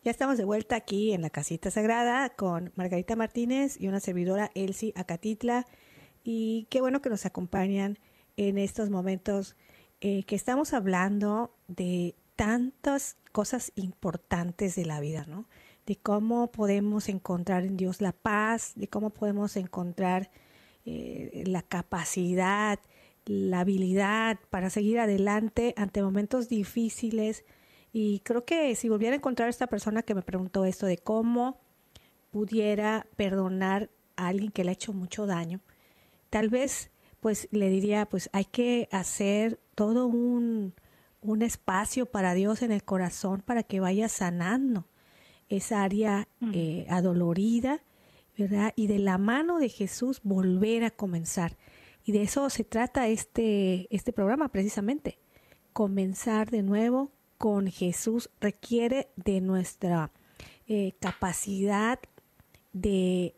Ya estamos de vuelta aquí en la Casita Sagrada con Margarita Martínez y una servidora, Elsie Acatitla. Y qué bueno que nos acompañan en estos momentos que estamos hablando de tantas cosas importantes de la vida, ¿no? De cómo podemos encontrar en Dios la paz, de cómo podemos encontrar la capacidad, la habilidad para seguir adelante ante momentos difíciles. Y creo que si volviera a encontrar a esta persona que me preguntó esto de cómo pudiera perdonar a alguien que le ha hecho mucho daño, tal vez pues le diría, pues hay que hacer todo un espacio para Dios en el corazón para que vaya sanando esa área adolorida, ¿verdad? Y de la mano de Jesús volver a comenzar. Y de eso se trata este programa precisamente. Comenzar de nuevo con Jesús requiere de nuestra capacidad de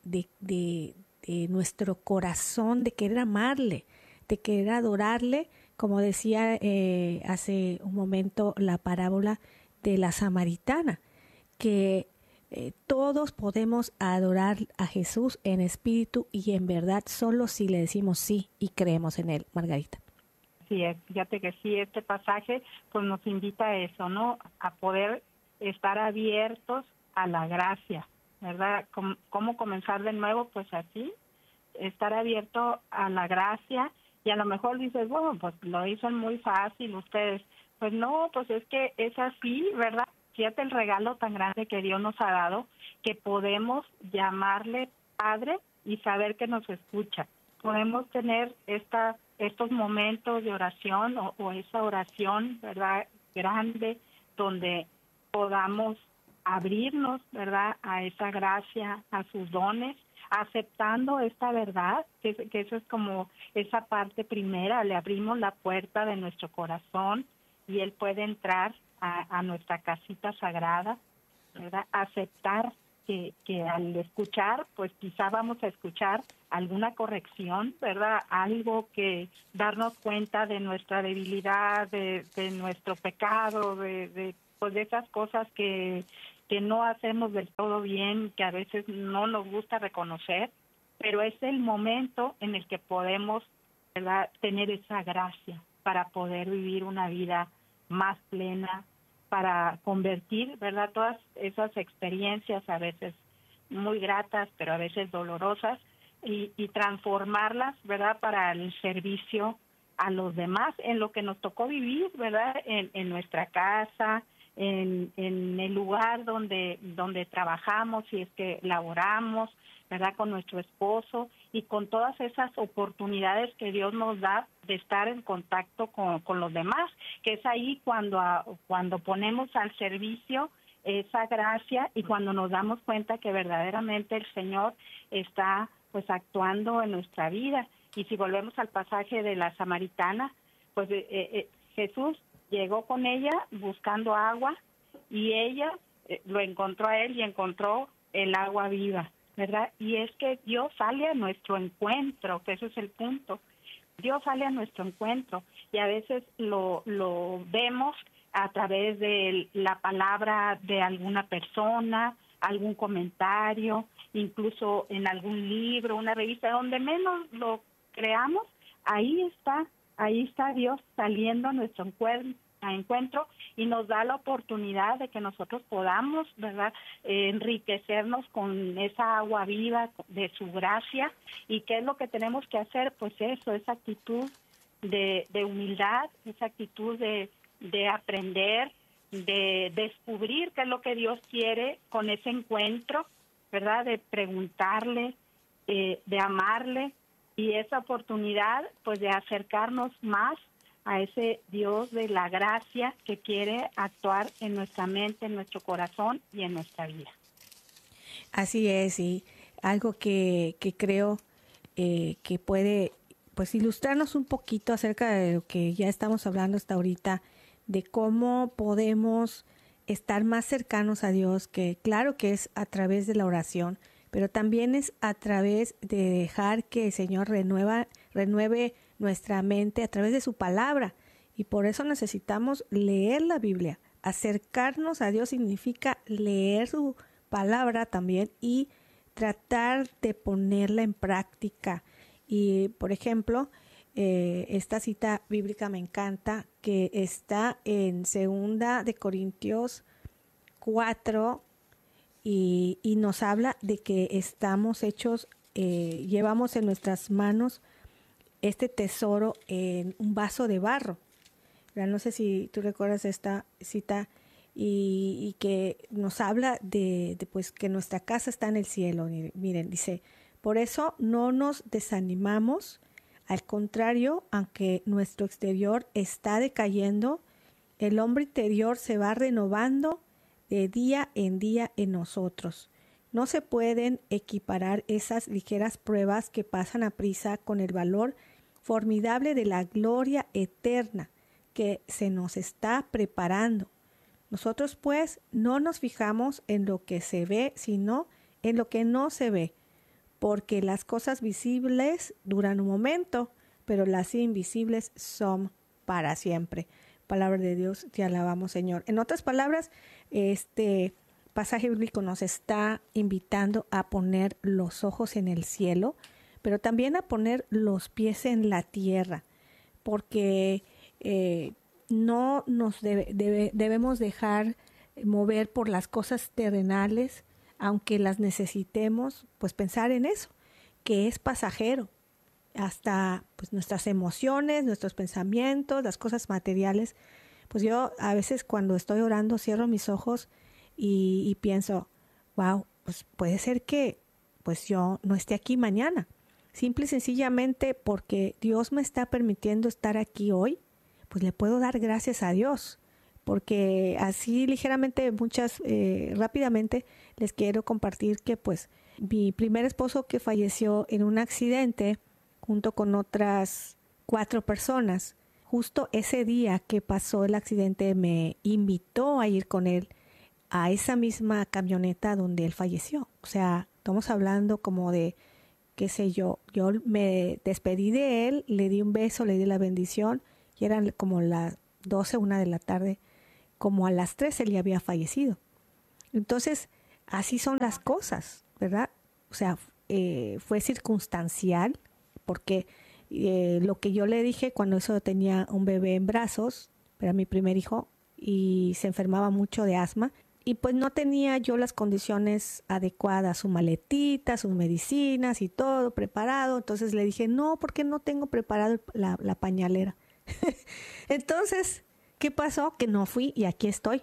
nuestro corazón, de querer amarle, de querer adorarle, como decía hace un momento la parábola de la samaritana, que todos podemos adorar a Jesús en espíritu y en verdad solo si le decimos sí y creemos en Él, Margarita. Sí, fíjate que sí, este pasaje pues nos invita a eso, ¿no? A poder estar abiertos a la gracia, ¿verdad? ¿Cómo comenzar de nuevo? Pues así, estar abierto a la gracia. Y a lo mejor dices, bueno, pues lo dicen muy fácil ustedes. Pues no, pues es que es así, ¿verdad? Fíjate el regalo tan grande que Dios nos ha dado, que podemos llamarle Padre y saber que nos escucha. Podemos tener estos momentos de oración o esa oración, ¿verdad?, grande, donde podamos abrirnos, ¿verdad?, a esa gracia, a sus dones, aceptando esta verdad, que eso es como esa parte primera, le abrimos la puerta de nuestro corazón y Él puede entrar a nuestra casita sagrada, ¿verdad?, aceptar que al escuchar, pues quizá vamos a escuchar alguna corrección, ¿verdad?, algo que darnos cuenta de nuestra debilidad, de nuestro pecado, de esas cosas que no hacemos del todo bien, que a veces no nos gusta reconocer, pero es el momento en el que podemos, ¿verdad?, tener esa gracia para poder vivir una vida más plena, para convertir, ¿verdad?, todas esas experiencias a veces muy gratas, pero a veces dolorosas, y transformarlas, ¿verdad?, para el servicio a los demás, en lo que nos tocó vivir, ¿verdad?, en nuestra casa, en el lugar donde trabajamos, si es que laboramos, ¿verdad?, con nuestro esposo, y con todas esas oportunidades que Dios nos da de estar en contacto con los demás, que es ahí cuando ponemos al servicio esa gracia y cuando nos damos cuenta que verdaderamente el Señor está pues actuando en nuestra vida. Y si volvemos al pasaje de la samaritana, pues Jesús llegó con ella buscando agua y ella lo encontró a él y encontró el agua viva, ¿verdad? Y es que Dios sale a nuestro encuentro, que ese es el punto. Dios sale a nuestro encuentro y a veces lo vemos a través de la palabra de alguna persona, algún comentario, incluso en algún libro, una revista, donde menos lo creamos, ahí está Dios saliendo a nuestro encuentro y nos da la oportunidad de que nosotros podamos, ¿verdad?, enriquecernos con esa agua viva de su gracia. ¿Y qué es lo que tenemos que hacer? Pues eso, esa actitud de humildad, esa actitud de aprender, de descubrir qué es lo que Dios quiere con ese encuentro, ¿verdad?, de preguntarle, de amarle, y esa oportunidad pues de acercarnos más a ese Dios de la gracia que quiere actuar en nuestra mente, en nuestro corazón y en nuestra vida. Así es, y algo que creo que puede pues ilustrarnos un poquito acerca de lo que ya estamos hablando hasta ahorita, de cómo podemos estar más cercanos a Dios, que claro que es a través de la oración, pero también es a través de dejar que el Señor renueve nuestra mente a través de su palabra. Y por eso necesitamos leer la Biblia, acercarnos a Dios significa leer su palabra también y tratar de ponerla en práctica. Y, por ejemplo, esta cita bíblica me encanta, que está en 2 de Corintios 4 y nos habla de que estamos hechos, llevamos en nuestras manos este tesoro en un vaso de barro. No sé si tú recuerdas esta cita y que nos habla de pues que nuestra casa está en el cielo. Miren, dice, por eso no nos desanimamos, al contrario, aunque nuestro exterior está decayendo, el hombre interior se va renovando de día en nosotros. No se pueden equiparar esas ligeras pruebas que pasan a prisa con el valor formidable de la gloria eterna que se nos está preparando. Nosotros pues no nos fijamos en lo que se ve, sino en lo que no se ve, porque las cosas visibles duran un momento, pero las invisibles son para siempre. Palabra de Dios, te alabamos, Señor. En otras palabras, este pasaje bíblico nos está invitando a poner los ojos en el cielo, pero también a poner los pies en la tierra, porque no nos debemos dejar mover por las cosas terrenales, aunque las necesitemos, pues pensar en eso, que es pasajero. Hasta pues nuestras emociones, nuestros pensamientos, las cosas materiales. Pues yo a veces cuando estoy orando cierro mis ojos y pienso, wow, pues puede ser que pues yo no esté aquí mañana. Simple y sencillamente porque Dios me está permitiendo estar aquí hoy, pues le puedo dar gracias a Dios. Porque así ligeramente, rápidamente les quiero compartir que pues mi primer esposo que falleció en un accidente junto con otras 4 personas, justo ese día que pasó el accidente me invitó a ir con él a esa misma camioneta donde él falleció. O sea, estamos hablando como de, qué sé yo me despedí de él, le di un beso, le di la bendición y eran como las 12, 1 de la tarde. Como a las 3 él ya había fallecido. Entonces, así son las cosas, ¿verdad? O sea, fue circunstancial, porque lo que yo le dije cuando eso tenía un bebé en brazos, era mi primer hijo, y se enfermaba mucho de asma, y pues no tenía yo las condiciones adecuadas, su maletita, sus medicinas y todo preparado. Entonces le dije, no, ¿por qué no tengo preparado la pañalera? Entonces, ¿qué pasó? Que no fui y aquí estoy.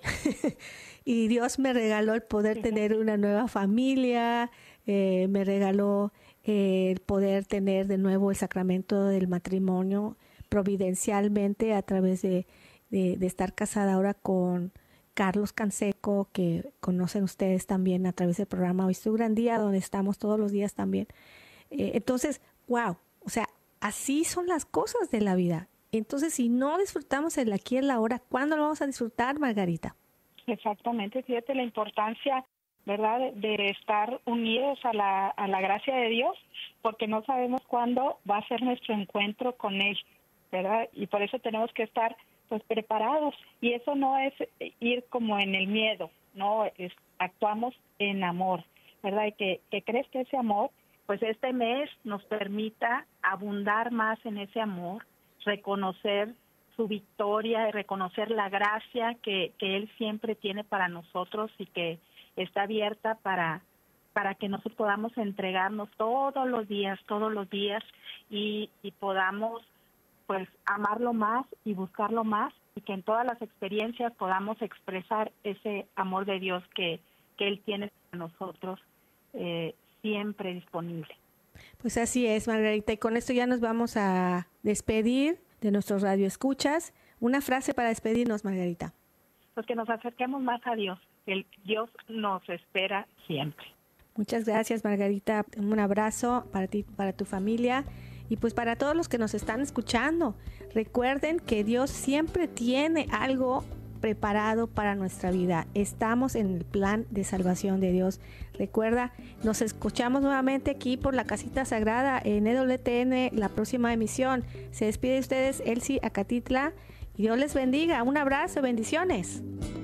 Y Dios me regaló el poder tener una nueva familia, me regaló el poder tener de nuevo el sacramento del matrimonio providencialmente a través de estar casada ahora con Carlos Canseco, que conocen ustedes también a través del programa Hoy es tu gran día, donde estamos todos los días también. Entonces, wow, o sea, así son las cosas de la vida. Entonces, si no disfrutamos el aquí y el ahora, ¿cuándo lo vamos a disfrutar, Margarita? Exactamente, fíjate la importancia, ¿verdad?, de estar unidos a la gracia de Dios, porque no sabemos cuándo va a ser nuestro encuentro con Él, ¿verdad? Y por eso tenemos que estar pues preparados, y eso no es ir como en el miedo, no, actuamos en amor, ¿verdad? Y que crees que ese amor, pues este mes nos permita abundar más en ese amor, reconocer su victoria y reconocer la gracia que Él siempre tiene para nosotros y que está abierta para que nosotros podamos entregarnos todos los días y podamos pues amarlo más y buscarlo más, y que en todas las experiencias podamos expresar ese amor de Dios que Él tiene para nosotros siempre disponible. Pues así es, Margarita, y con esto ya nos vamos a despedir de nuestros radioescuchas. Una frase para despedirnos, Margarita. Pues que nos acerquemos más a Dios, que Dios nos espera siempre. Muchas gracias, Margarita. Un abrazo para ti, para tu familia y pues para todos los que nos están escuchando. Recuerden que Dios siempre tiene algo preparado para nuestra vida. Estamos en el plan de salvación de Dios. Recuerda, nos escuchamos nuevamente aquí por la Casita Sagrada en EWTN, la próxima emisión. Se despide de ustedes Elsie Acatitla y Dios les bendiga. Un abrazo, bendiciones.